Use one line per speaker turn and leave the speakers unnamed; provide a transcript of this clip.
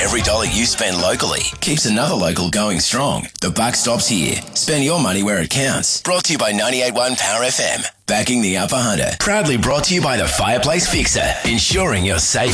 Every dollar you spend locally keeps another local going strong. The buck stops here. Spend your money where it counts. Brought to you by 98.1 Power FM. Backing the Upper Hunter. Proudly brought to you by the Fireplace Fixer. Ensuring you're safe